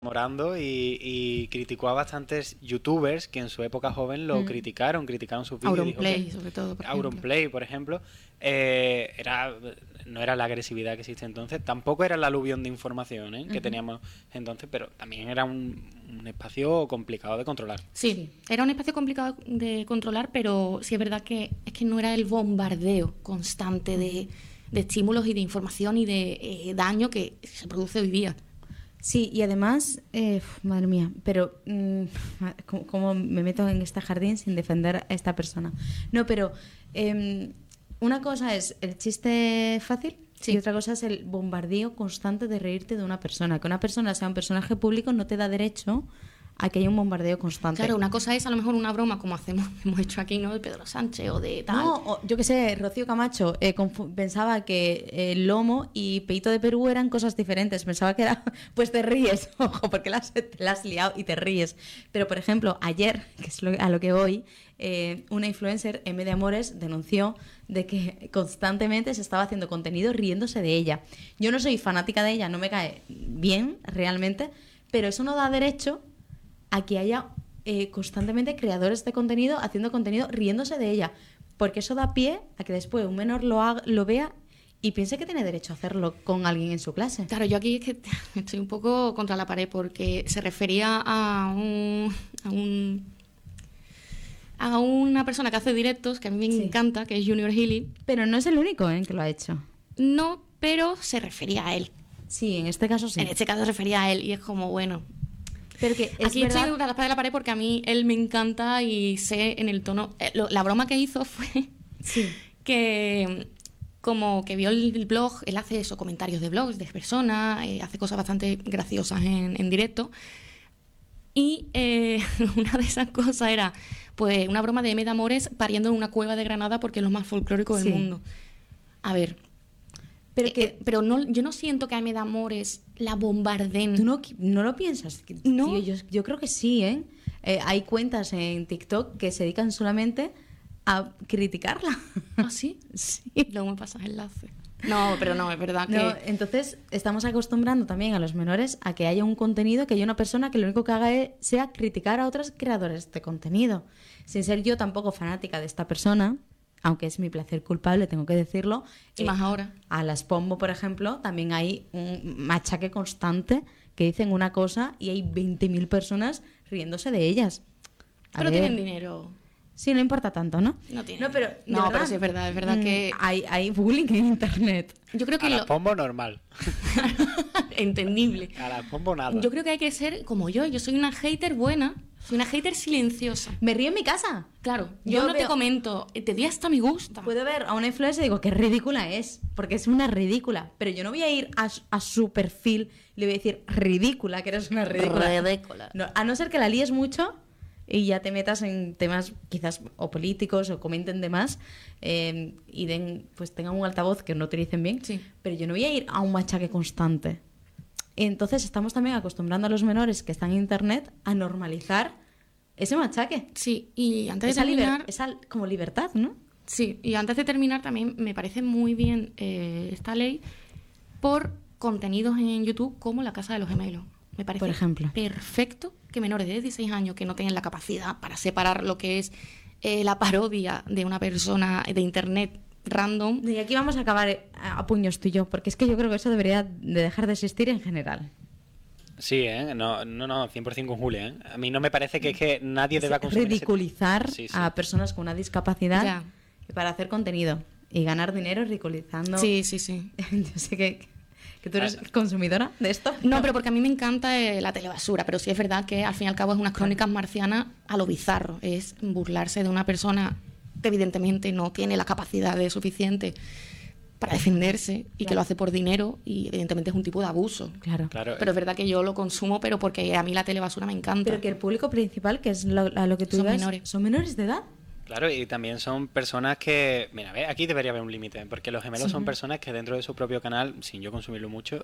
Morando y criticó a bastantes youtubers que en su época joven lo criticaron sus vídeos. Auronplay, sobre todo, por ejemplo. Auronplay, por ejemplo, no era la agresividad que existe entonces, tampoco era el aluvión de información que teníamos entonces, pero también era un espacio complicado de controlar. Sí, era un espacio complicado de controlar, pero sí es verdad que no era el bombardeo constante de estímulos y de información y de daño que se produce hoy día. Sí, y además, madre mía, pero ¿cómo me meto en este jardín sin defender a esta persona? No, pero una cosa es el chiste fácil y otra cosa es el bombardeo constante de reírte de una persona. Que una persona sea un personaje público no te da derecho a que haya un bombardeo constante. Claro, una cosa es a lo mejor una broma como hemos hecho aquí, ¿no? De Pedro Sánchez o de tal. No, yo qué sé, Rocío Camacho pensaba que Lomo y Peito de Perú eran cosas diferentes. Pensaba que era, pues te ríes, ojo, porque te la has liado y te ríes. Pero, por ejemplo, ayer, que es a lo que voy, una influencer, M de Amores, denunció de que constantemente se estaba haciendo contenido riéndose de ella. Yo no soy fanática de ella, no me cae bien realmente, pero eso no da derecho a que haya constantemente creadores de contenido haciendo contenido riéndose de ella, porque eso da pie a que después un menor lo vea y piense que tiene derecho a hacerlo con alguien en su clase. Claro, yo aquí es que estoy un poco contra la pared porque se refería a una persona que hace directos que a mí me encanta, que es Junior Healy. Pero no es el único que lo ha hecho. No, pero se refería a él. Sí, en este caso sí. En este caso se refería a él y es como, bueno... Pero que aquí estoy contra la pared porque a mí él me encanta y sé en el tono... la broma que hizo fue que como que vio el blog, él hace eso, comentarios de blogs de personas, hace cosas bastante graciosas en directo. Y una de esas cosas era pues una broma de M. de Amores pariendo en una cueva de Granada porque es lo más folclórico del mundo. A ver... Pero no, yo no siento que a M. de Amores la bombardeen. ¿Tú no lo piensas? No. Tío, yo creo que sí, hay cuentas en TikTok que se dedican solamente a criticarla. ¿Ah, sí? Sí. Luego me pasas enlace. No, pero no, es verdad que... No, entonces estamos acostumbrando también a los menores a que haya un contenido, que haya una persona que lo único que haga sea criticar a otros creadores de contenido. Sin ser yo tampoco fanática de esta persona, aunque es mi placer culpable, tengo que decirlo. Y más ahora. A las Pombo, por ejemplo, también hay un machaque constante que dicen una cosa y hay 20.000 personas riéndose de ellas. Pero tienen dinero. Sí, no importa tanto, ¿no? No tiene. No, pero sí es verdad que... Hay bullying en internet. Yo creo que a la Pombo normal. Entendible. A la Pombo nada. Yo creo que hay que ser como yo soy una hater buena. Soy una hater silenciosa. Me río en mi casa. Claro, yo no te comento, te di hasta me gusta. Puedo ver a una influencer y digo, qué ridícula es, porque es una ridícula. Pero yo no voy a ir a su perfil y le voy a decir, ridícula, que eres una ridícula. Ridícula. No, a no ser que la líes mucho y ya te metas en temas quizás o políticos o comenten de más y pues tengan un altavoz que no utilicen bien. Sí. Pero yo no voy a ir a un machaque constante. Entonces estamos también acostumbrando a los menores que están en internet a normalizar ese machaque. Sí, y antes de terminar... Esa como libertad, ¿no? Sí, y antes de terminar también me parece muy bien esta ley por contenidos en YouTube como La Casa de los Gemelos. Me parece por ejemplo perfecto que menores de 16 años que no tengan la capacidad para separar lo que es la parodia de una persona de internet random. Y aquí vamos a acabar a puños tú y yo, porque es que yo creo que eso debería de dejar de existir en general. Sí, no, 100% con Julia, ¿eh? A mí no me parece que es que nadie deba consumir ridiculizar a personas con una discapacidad para hacer contenido y ganar dinero ridiculizando. Sí. Yo sé que tú eres consumidora de esto. No, pero porque a mí me encanta la telebasura, pero sí es verdad que al fin y al cabo es unas crónicas marcianas a lo bizarro. Es burlarse de una persona que evidentemente no tiene la capacidad suficiente para defenderse y que lo hace por dinero y evidentemente es un tipo de abuso. Claro. Pero es verdad que yo lo consumo, pero porque a mí la telebasura me encanta. Pero que el público principal, que es a lo que tú digas, son menores de edad. Claro, y también son personas que... Mira, aquí debería haber un límite, porque los gemelos son personas que dentro de su propio canal, sin yo consumirlo mucho,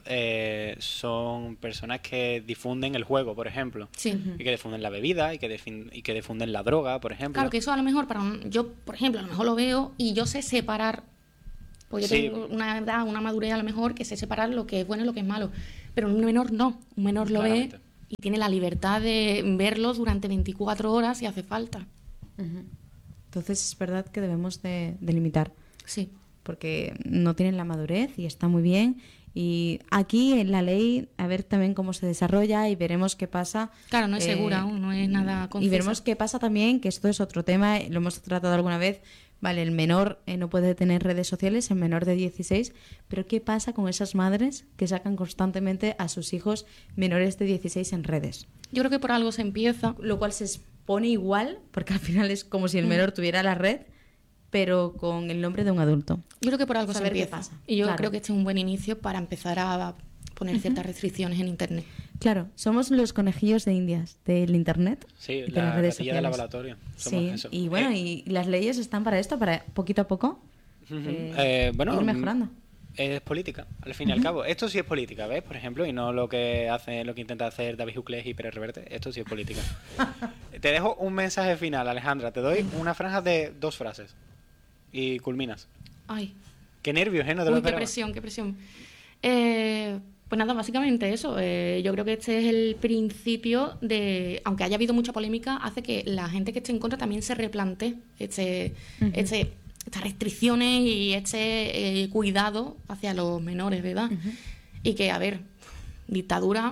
son personas que difunden el juego, por ejemplo. Sí. Y que difunden la bebida, y que difunden la droga, por ejemplo. Claro, que eso a lo mejor, yo, por ejemplo, a lo mejor lo veo y yo sé separar, pues yo tengo una edad, una madurez a lo mejor, que sé separar lo que es bueno y lo que es malo. Pero un menor no, un menor lo ve y tiene la libertad de verlos durante 24 horas si hace falta. Entonces es verdad que debemos de limitar. Sí. Porque no tienen la madurez y está muy bien. Y aquí en la ley, a ver también cómo se desarrolla y veremos qué pasa. Claro, no es segura aún, no es nada concisa. Y veremos qué pasa también, que esto es otro tema, lo hemos tratado alguna vez. Vale, el menor no puede tener redes sociales, el menor de 16, pero ¿qué pasa con esas madres que sacan constantemente a sus hijos menores de 16 en redes? Yo creo que por algo se empieza. Lo cual se expone igual, porque al final es como si el menor tuviera la red, pero con el nombre de un adulto. Yo creo que por algo Saber se qué empieza. pasa. Y yo Claro. creo que este es un buen inicio para empezar a poner ciertas restricciones en Internet. Claro, somos los conejillos de Indias del Internet. Sí, y de la las redes ratilla de sociales. laboratorio. Somos Sí, eso. y bueno, y las leyes están para esto, para poquito a poco Bueno, ir mejorando. Es política, al fin y al cabo. Esto sí es política, ¿ves? Por ejemplo, y no lo que intenta hacer David Uclés y Pérez Reverte. Esto sí es política. Te dejo un mensaje final, Alejandra. Te doy una franja de 2 frases. Y culminas. Ay, Qué nervios, ¿eh? No te lo uy, qué esperaba. presión, qué presión. Pues nada, básicamente eso. Yo creo que este es el principio de, aunque haya habido mucha polémica, hace que la gente que esté en contra también se replantee estas restricciones y este cuidado hacia los menores de edad. Y que, a ver, dictadura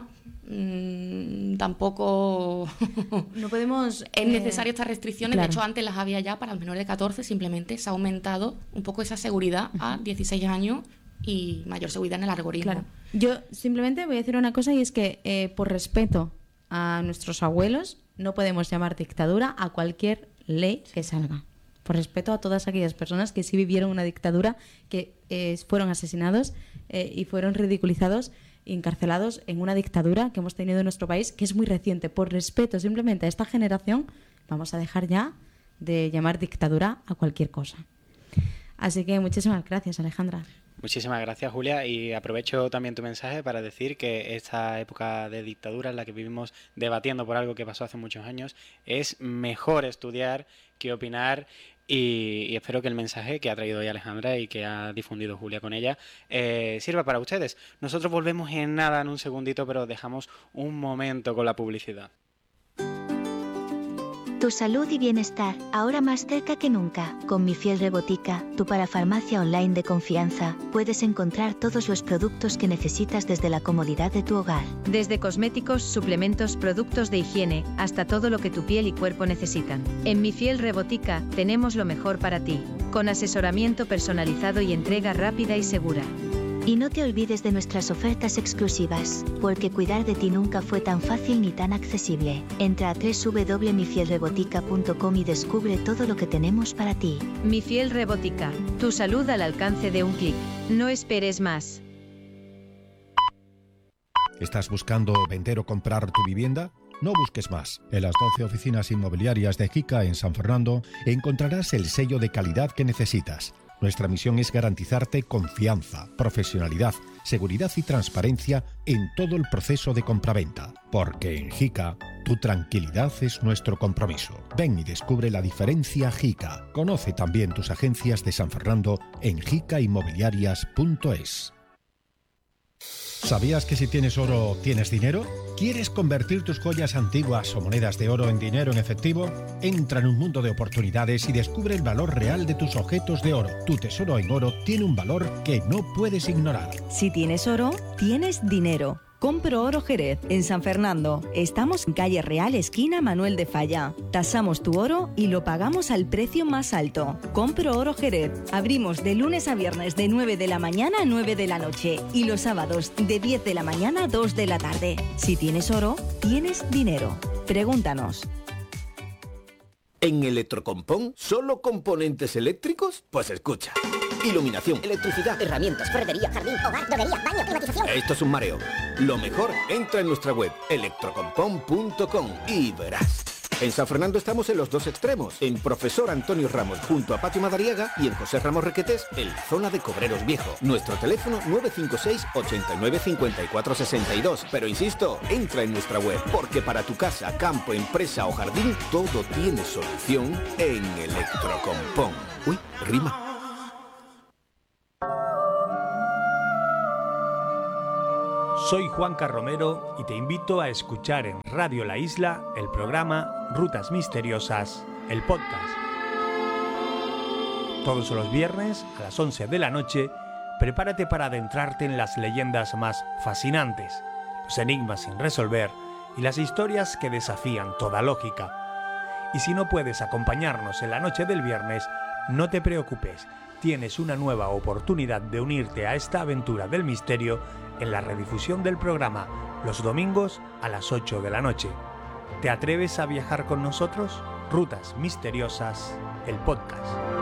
tampoco No podemos... es necesario estas restricciones. claro. De hecho, antes las había ya para los menores de 14, simplemente se ha aumentado un poco esa seguridad a 16 años y mayor seguridad en el algoritmo. Claro. Yo simplemente voy a decir una cosa y es que por respeto a nuestros abuelos no podemos llamar dictadura a cualquier ley que salga. Por respeto a todas aquellas personas que sí vivieron una dictadura, que fueron asesinados y fueron ridiculizados y encarcelados en una dictadura que hemos tenido en nuestro país, que es muy reciente. Por respeto simplemente a esta generación, vamos a dejar ya de llamar dictadura a cualquier cosa. Así que muchísimas gracias, Alejandra. Muchísimas gracias, Julia, y aprovecho también tu mensaje para decir que esta época de dictadura en la que vivimos debatiendo por algo que pasó hace muchos años, es mejor estudiar que opinar, y espero que el mensaje que ha traído hoy Alejandra y que ha difundido Julia con ella sirva para ustedes. Nosotros volvemos en nada, en un segundito, pero dejamos un momento con la publicidad. Tu salud y bienestar, ahora más cerca que nunca. Con Mi Fiel Rebotica, tu parafarmacia online de confianza, puedes encontrar todos los productos que necesitas desde la comodidad de tu hogar. Desde cosméticos, suplementos, productos de higiene, hasta todo lo que tu piel y cuerpo necesitan. En Mi Fiel Rebotica, tenemos lo mejor para ti, con asesoramiento personalizado y entrega rápida y segura. Y no te olvides de nuestras ofertas exclusivas, porque cuidar de ti nunca fue tan fácil ni tan accesible. Entra a www.mifielrebotica.com y descubre todo lo que tenemos para ti. Mi Fiel Rebotica, tu salud al alcance de un clic. No esperes más. ¿Estás buscando vender o comprar tu vivienda? No busques más. En las 12 oficinas inmobiliarias de JICA en San Fernando encontrarás el sello de calidad que necesitas. Nuestra misión es garantizarte confianza, profesionalidad, seguridad y transparencia en todo el proceso de compraventa. Porque en JICA, tu tranquilidad es nuestro compromiso. Ven y descubre la diferencia JICA. Conoce también tus agencias de San Fernando en jicainmobiliarias.es. ¿Sabías que si tienes oro, tienes dinero? ¿Quieres convertir tus joyas antiguas o monedas de oro en dinero en efectivo? Entra en un mundo de oportunidades y descubre el valor real de tus objetos de oro. Tu tesoro en oro tiene un valor que no puedes ignorar. Si tienes oro, tienes dinero. Compro Oro Jerez, en San Fernando. Estamos en calle Real, esquina Manuel de Falla. Tasamos tu oro y lo pagamos al precio más alto. Compro Oro Jerez. Abrimos de lunes a viernes de 9 de la mañana a 9 de la noche y los sábados de 10 de la mañana a 2 de la tarde. Si tienes oro, tienes dinero. Pregúntanos. ¿En Electrocompón solo componentes eléctricos? Pues escucha. Iluminación, electricidad, herramientas, ferretería, jardín, hogar, droguería, baño, climatización. Esto es un mareo. Lo mejor, entra en nuestra web electrocompón.com y verás. En San Fernando estamos en los dos extremos, en Profesor Antonio Ramos junto a Patio Madariaga y en José Ramos Requetés en la zona de Cobreros Viejo. Nuestro teléfono 956 89 54 62. Pero insisto, entra en nuestra web porque para tu casa, campo, empresa o jardín todo tiene solución en Electrocompón. Uy, rima. Soy Juanca Romero y te invito a escuchar en Radio La Isla el programa Rutas Misteriosas, el podcast. Todos los viernes a las 11 de la noche, prepárate para adentrarte en las leyendas más fascinantes, los enigmas sin resolver y las historias que desafían toda lógica. Y si no puedes acompañarnos en la noche del viernes, no te preocupes, tienes una nueva oportunidad de unirte a esta aventura del misterio en la redifusión del programa los domingos a las 8 de la noche. ¿Te atreves a viajar con nosotros? Rutas Misteriosas, el podcast.